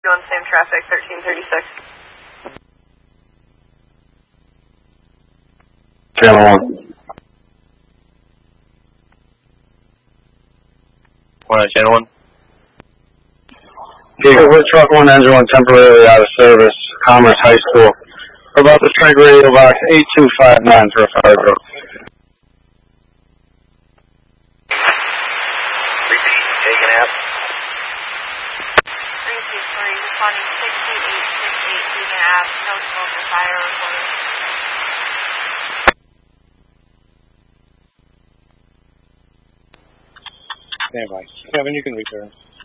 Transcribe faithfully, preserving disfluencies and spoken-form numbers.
on same traffic, thirteen thirty-six. Channel one. One on channel one. Vehicle with truck one, engine one temporarily out of service, Commerce High School. We're about to strike radio box eight two five nine for a fire drill. Repeat, taking out. three two three, responding six eight eight six eight, Beacon Ave, no smoke or fire reported. Stand by. Kevin, you can return.